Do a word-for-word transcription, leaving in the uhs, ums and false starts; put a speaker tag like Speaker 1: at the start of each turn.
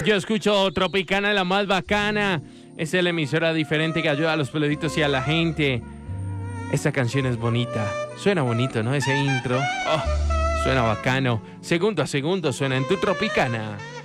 Speaker 1: Yo escucho Tropicana, la más bacana. Es la emisora diferente que ayuda a los peluditos y a la gente. Esta canción es bonita. Suena bonito, ¿no? Ese intro. Oh, suena bacano. Segundo a segundo suena en tu Tropicana.